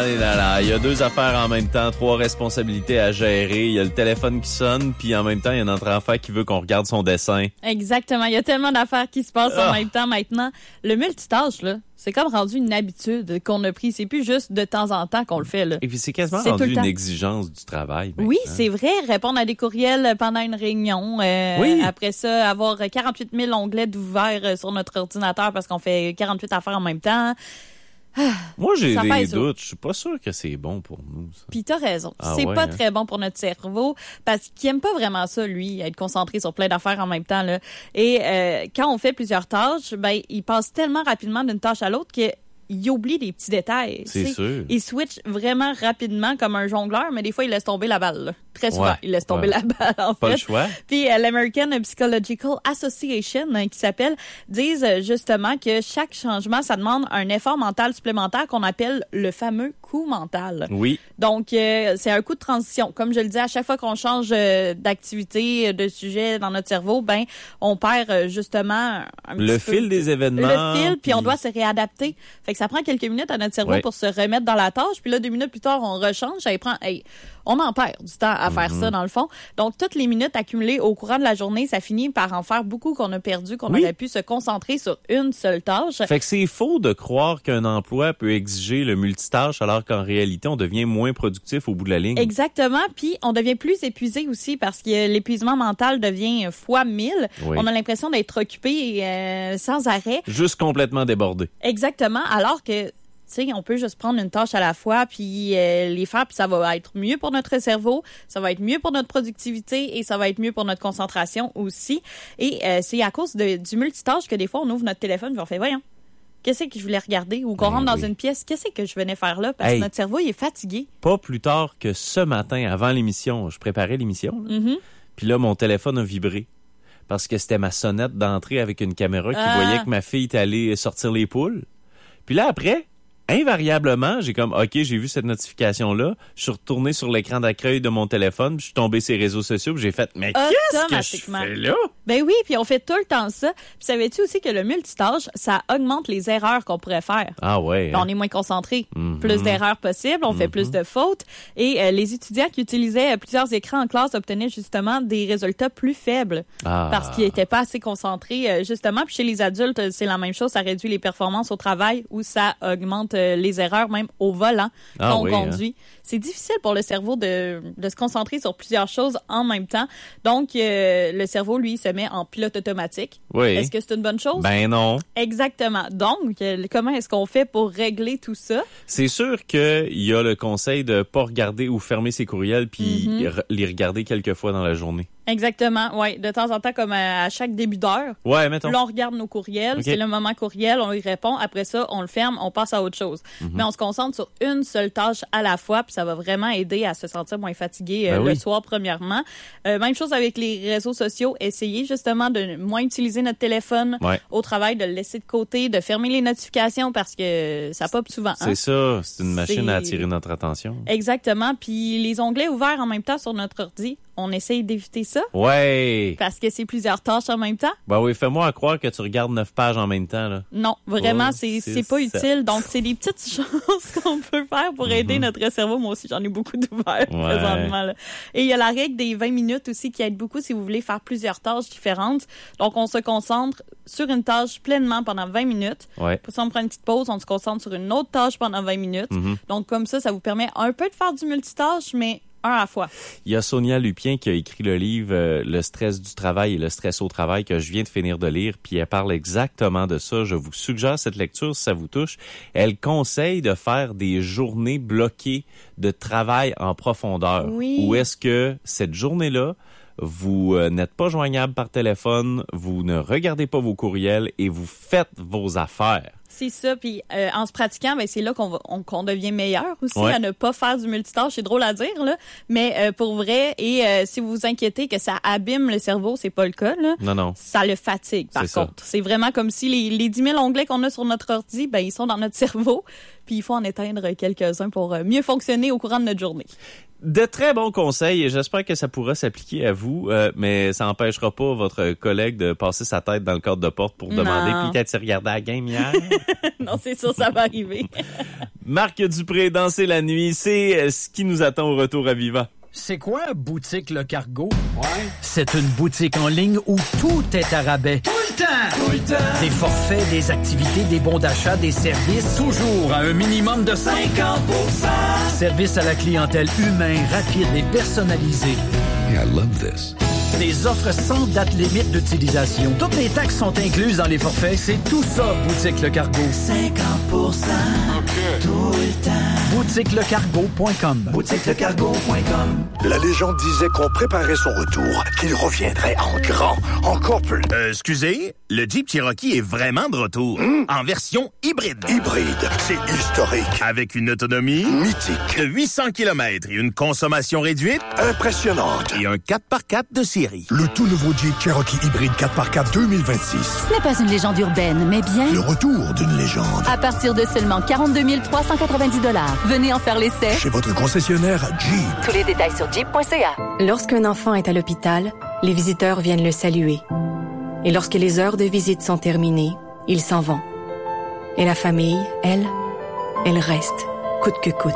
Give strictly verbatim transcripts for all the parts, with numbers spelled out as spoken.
là, là, là. Il y a deux affaires en même temps, trois responsabilités à gérer. Il y a le téléphone qui sonne, puis en même temps, il y a notre enfant qui veut qu'on regarde son dessin. Exactement. Il y a tellement d'affaires qui se passent Ah. en même temps maintenant. Le multitâche, là, c'est comme rendu une habitude qu'on a pris. C'est plus juste de temps en temps qu'on le fait, là. Et puis c'est quasiment C'est tout rendu le temps. une exigence du travail. maintenant. Oui, c'est vrai. Répondre à des courriels pendant une réunion. Euh, Oui. Après ça, avoir quarante-huit mille onglets d'ouvert sur notre ordinateur parce qu'on fait quarante-huit affaires en même temps. Moi, j'ai Ça des pèse, doutes. Je suis pas sûr que c'est bon pour nous, ça. Puis t'as raison. Ah c'est ouais, pas hein? très bon pour notre cerveau parce qu'il aime pas vraiment ça, lui, être concentré sur plein d'affaires en même temps, là. Et euh, quand on fait plusieurs tâches, ben il passe tellement rapidement d'une tâche à l'autre que il oublie des petits détails. C'est tu sais. sûr. Il switch vraiment rapidement comme un jongleur, mais des fois, il laisse tomber la balle. Là. Très souvent, Ouais, il laisse tomber ouais. la balle, en Pas fait. le choix. Puis euh, l'American Psychological Association, hein, qui s'appelle, disent euh, justement que chaque changement, ça demande un effort mental supplémentaire qu'on appelle le fameux coup mental. Oui. Donc, euh, c'est un coup de transition. Comme je le dis, à chaque fois qu'on change euh, d'activité, euh, de sujet dans notre cerveau, ben, on perd euh, justement un Le petit peu fil des événements. le fil, puis on doit se réadapter. Fait que ça prend quelques minutes à notre cerveau Ouais. pour se remettre dans la tâche. Puis là, deux minutes plus tard, on rechange. Ça prend, hey, on en perd du temps à faire Mm-hmm. ça, dans le fond. Donc, toutes les minutes accumulées au courant de la journée, ça finit par en faire beaucoup qu'on a perdu, qu'on Oui. aurait pu se concentrer sur une seule tâche. Fait que c'est faux de croire qu'un emploi peut exiger le multitâche alors qu'en réalité, on devient moins productif au bout de la ligne. Exactement. Puis, on devient plus épuisé aussi parce que l'épuisement mental devient fois mille. Oui. On a l'impression d'être occupé euh, sans arrêt. Juste complètement débordé. Exactement. Alors que, tu sais, on peut juste prendre une tâche à la fois puis euh, les faire, puis ça va être mieux pour notre cerveau, ça va être mieux pour notre productivité et ça va être mieux pour notre concentration aussi. Et euh, c'est à cause de, du multitâche que des fois, on ouvre notre téléphone et on fait, voyons, qu'est-ce que je voulais regarder? Ou qu'on Ben rentre dans oui. une pièce, qu'est-ce que je venais faire là? Parce Hey. que notre cerveau, il est fatigué. Pas plus tard que ce matin, avant l'émission, je préparais l'émission, là. Mhm. Puis là, mon téléphone a vibré. Parce que c'était ma sonnette d'entrée avec une caméra qui Ah. voyait que ma fille était allée sortir les poules. Puis là, après, invariablement, j'ai comme, OK, j'ai vu cette notification-là. Je suis retourné sur l'écran d'accueil de mon téléphone, puis je suis tombé sur les réseaux sociaux, puis j'ai fait, mais qu'est-ce que je Automatiquement. fais là? Ben oui, puis on fait tout le temps ça. Puis savais-tu aussi que le multitâche, ça augmente les erreurs qu'on pourrait faire? Ah ouais. Là, hein? on est moins concentré, Mhm. plus d'erreurs possibles, on fait plus de fautes. Et euh, les étudiants qui utilisaient euh, plusieurs écrans en classe obtenaient justement des résultats plus faibles Ah. parce qu'ils n'étaient pas assez concentrés, euh, justement. Puis chez les adultes, euh, c'est la même chose, ça réduit les performances au travail ou ça augmente euh, les erreurs même au volant Ah quand on oui, conduit. C'est difficile pour le cerveau de, de se concentrer sur plusieurs choses en même temps. Donc, euh, le cerveau, lui, se met en pilote automatique. Oui. Est-ce que c'est une bonne chose? Ben non. Exactement. Donc, euh, comment est-ce qu'on fait pour régler tout ça? C'est sûr qu'il y a le conseil de pas regarder ou fermer ses courriels puis Mhm. re- les regarder quelques fois dans la journée. Exactement, oui. De temps en temps, comme à, à chaque début d'heure, Ouais, mettons. là, on regarde nos courriels. Ok. C'est le moment courriel, on y répond. Après ça, on le ferme, on passe à autre chose. Mhm. Mais on se concentre sur une seule tâche à la fois, puis ça va vraiment aider à se sentir moins fatigué euh, Ben le oui. soir, premièrement. Euh, même chose avec les réseaux sociaux. Essayez justement de moins utiliser notre téléphone Ouais. au travail, de le laisser de côté, de fermer les notifications parce que ça pop souvent. hein. C'est ça. C'est une machine à C'est- attirer notre attention. Exactement. Puis les onglets ouverts en même temps sur notre ordi, on essaye d'éviter ça Ouais. parce que c'est plusieurs tâches en même temps. Ben oui, fais-moi croire que tu regardes neuf pages en même temps, là. Non, vraiment, Oh, c'est c'est c'est pas ça. utile. Donc, c'est des petites choses qu'on peut faire pour aider notre cerveau. Moi aussi, j'en ai beaucoup d'ouvert Mhm. Ouais. présentement. Là. Et il y a la règle des vingt minutes aussi qui aide beaucoup si vous voulez faire plusieurs tâches différentes. Donc, on se concentre sur une tâche pleinement pendant vingt minutes. Ouais. Puis, si on prend une petite pause, on se concentre sur une autre tâche pendant vingt minutes. Mhm. Donc, comme ça, ça vous permet un peu de faire du multitâche, mais un à la fois. Il y a Sonia Lupien qui a écrit le livre euh, Le stress du travail et le stress au travail que je viens de finir de lire, puis elle parle exactement de ça. Je vous suggère cette lecture si ça vous touche. Elle conseille de faire des journées bloquées de travail en profondeur. Oui. Où est-ce que cette journée-là, vous euh, n'êtes pas joignable par téléphone, vous ne regardez pas vos courriels et vous faites vos affaires. C'est ça, puis euh, en se pratiquant, ben c'est là qu'on va, on, qu'on devient meilleur aussi Ouais. à ne pas faire du multitâche. C'est drôle à dire là, mais euh, pour vrai. Et euh, si vous vous inquiétez que ça abîme le cerveau, c'est pas le cas là. Non, non. Ça le fatigue par C'est ça. contre. C'est vraiment comme si les, les dix mille onglets qu'on a sur notre ordi, ben ils sont dans notre cerveau, puis il faut en éteindre quelques-uns pour euh, mieux fonctionner au courant de notre journée. De très bons conseils et j'espère que ça pourra s'appliquer à vous, euh, mais ça n'empêchera pas votre collègue de passer sa tête dans le cadre de porte pour Non. demander « Puis t'as-tu regardé la game hier? » Non, c'est sûr, ça va arriver. Marc Dupré, Danser la nuit, c'est ce qui nous attend au retour à Viva. C'est quoi Boutique Le Cargo? Ouais. C'est une boutique en ligne où tout est à rabais. Tout le temps! Tout le temps! Des forfaits, des activités, des bons d'achat, des services, toujours à un minimum de cinquante pour cent! Service à la clientèle humain, rapide et personnalisé. Yeah, I love this. Des offres sans date limite d'utilisation. Toutes les taxes sont incluses dans les forfaits. C'est tout ça, Boutique Le Cargo. cinquante pour cent. OK. Tout le temps. boutique le cargo point com. boutique le cargo point com. La légende disait qu'on préparait son retour, qu'il reviendrait en grand, encore plus. Euh, excusez, le Jeep Cherokee est vraiment de retour. Mmh. En version hybride. Hybride, c'est historique. Avec une autonomie... mythique. De huit cents kilomètres et une consommation réduite... impressionnante. Et un quatre par quatre de série. Le tout nouveau Jeep Cherokee hybride quatre par quatre deux mille vingt-six. Ce n'est pas une légende urbaine, mais bien... le retour d'une légende. À partir de seulement quarante-deux mille trois cent quatre-vingt-dix dollars. Venez en faire l'essai. Chez votre concessionnaire Jeep. Tous les détails sur jeep point c a. Lorsqu'un enfant est à l'hôpital, les visiteurs viennent le saluer. Et lorsque les heures de visite sont terminées, ils s'en vont. Et la famille, elle, elle reste, coûte que coûte.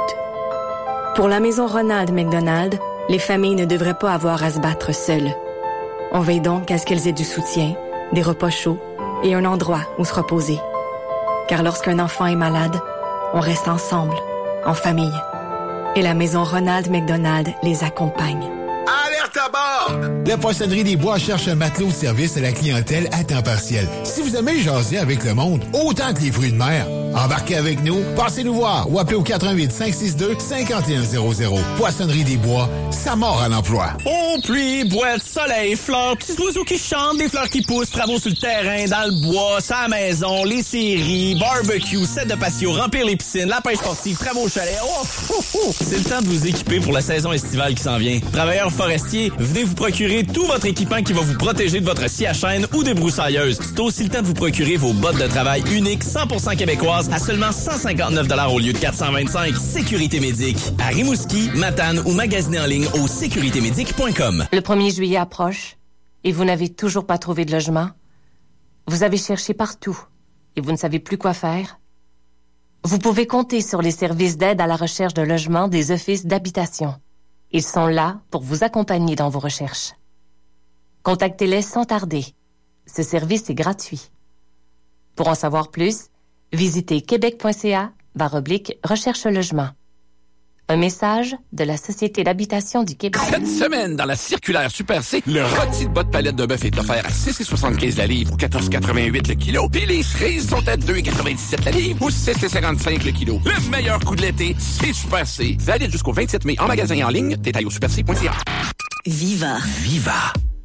Pour la maison Ronald McDonald, les familles ne devraient pas avoir à se battre seules. On veille donc à ce qu'elles aient du soutien, des repas chauds et un endroit où se reposer. Car lorsqu'un enfant est malade, on reste ensemble, en famille. Et la maison Ronald McDonald les accompagne. Alerte à bord! La Poissonnerie des Bois cherche un matelot de service à la clientèle à temps partiel. Si vous aimez jaser avec le monde, autant que les fruits de mer, embarquez avec nous, passez nous voir ou appelez au quatre un huit, cinq six deux, cinq un zéro zéro. Poissonnerie des Bois, ça mord à l'emploi. Oh, pluie, boîte, soleil, fleurs, petits oiseaux qui chantent, des fleurs qui poussent, travaux sur le terrain, dans le bois, sa maison, les séries, barbecue, set de patio, remplir les piscines, la pêche sportive, travaux au chalet. Oh, oh, oh. C'est le temps de vous équiper pour la saison estivale qui s'en vient. Travailleurs forestiers, venez vous procurer tout votre équipement qui va vous protéger de votre scie à chaîne ou des broussailleuses. C'est aussi le temps de vous procurer vos bottes de travail uniques cent pour cent québécoises à seulement cent cinquante-neuf dollars au lieu de quatre cent vingt-cinq. Sécurité Médic. À Rimouski, Matane ou magasinez en ligne au sécurité médic point com. Le premier juillet approche et vous n'avez toujours pas trouvé de logement. Vous avez cherché partout et vous ne savez plus quoi faire. Vous pouvez compter sur les services d'aide à la recherche de logement des offices d'habitation. Ils sont là pour vous accompagner dans vos recherches. Contactez-les sans tarder. Ce service est gratuit. Pour en savoir plus, visitez québec point c a barre oblique recherche logement. Un message de la Société d'habitation du Québec. Cette semaine, dans la circulaire Super C, le rôti de bas de palette de bœuf est offert à six virgule soixante-quinze la livre ou quatorze virgule quatre-vingt-huit le kilo. Puis les cerises sont à deux virgule quatre-vingt-dix-sept la livre ou sept virgule cinquante-cinq le kilo. Le meilleur coup de l'été, c'est Super C. Valide jusqu'au vingt-sept mai en magasin et en ligne. Détail au super c point c a. Viva. Viva.